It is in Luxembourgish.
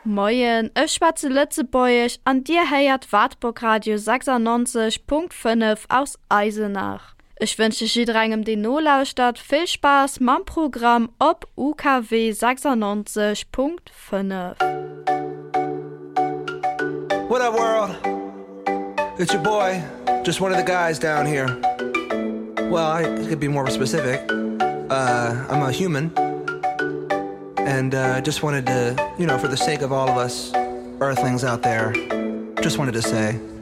Moin, ich schwatze Lützeburg an dir heiert Wartburg Radio 96.5 aus Eisenach. Ich wünsche jedem den Nolaustadt viel Spaß beim Programm ob UKW 96.5. What up, world? It's your boy, just one of the guys down here. Well, I could be more specific. I'm a human. And just wanted to, for the sake of all of us Earthlings out there, just wanted to say